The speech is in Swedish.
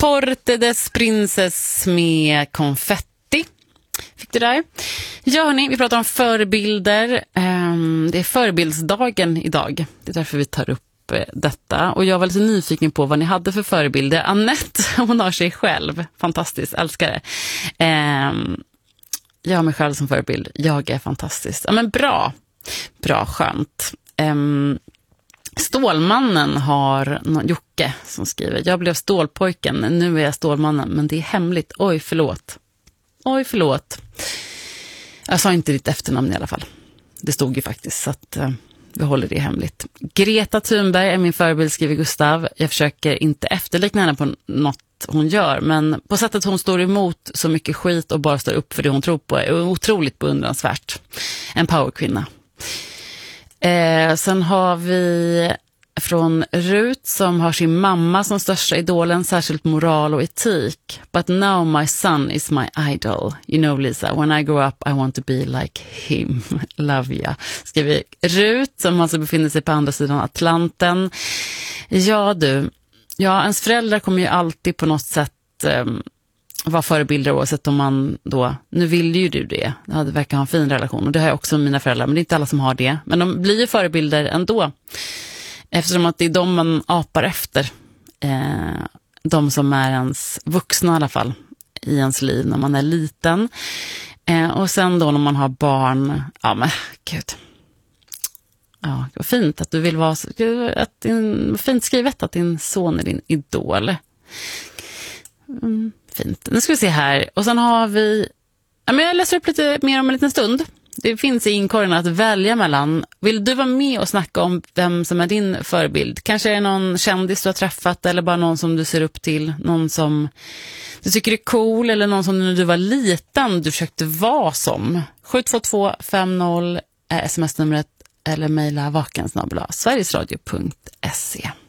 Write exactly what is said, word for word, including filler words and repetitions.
Porte des Princes med konfetti. Fick du där? Ja hörni, vi pratar om förebilder. Det är förebildsdagen idag. Det är därför vi tar upp detta. Och jag var lite nyfiken på vad ni hade för förebilder. Annette, hon har sig själv. Fantastiskt, älskar det. Jag har mig själv som förebild. Jag är fantastisk. Ja men bra. Bra, skönt. Stålmannen har någon, Jocke som skriver: jag blev stålpojken, nu är jag stålmannen, men det är hemligt. Oj, förlåt. Oj, förlåt. Jag sa inte ditt efternamn i alla fall. Det stod ju faktiskt, så att uh, vi håller det hemligt. Greta Thunberg är min förebild, skriver Gustav. Jag försöker inte efterlikna henne på något hon gör, men på sättet hon står emot så mycket skit och bara står upp för det hon tror på är otroligt beundransvärt. En powerkvinna. Eh, sen har vi från Rut som har sin mamma som största idolen, särskilt moral och etik. But now my son is my idol. You know Lisa, when I grow up I want to be like him. Love you. Skriver Rut som alltså befinner sig på andra sidan Atlanten. Ja du, ja ens föräldrar kommer ju alltid på något sätt eh, vara förebilder oavsett om man då, nu vill ju du det, ja, det verkar ha en fin relation och det har jag också med mina föräldrar, men det är inte alla som har det, men de blir ju förebilder ändå eftersom att det är de man apar efter, eh, de som är ens vuxna i alla fall i ens liv när man är liten, eh, och sen då när man har barn, ja men gud, ja, vad fint att du vill vara, att din, fint skrivet att din son är din idol. Mm, fint. Nu ska vi se här. Och sen har vi, ja, men jag läser upp lite mer om en liten stund. Det finns i inkorgen att välja mellan. Vill du vara med och snacka om vem som är din förebild? Kanske är det någon kändis du har träffat eller bara någon som du ser upp till. Någon som du tycker är cool eller någon som när du var liten du försökte vara som. sju två två fem noll är sms-numret eller mejla vakensnabel-a sverigesradio punkt se.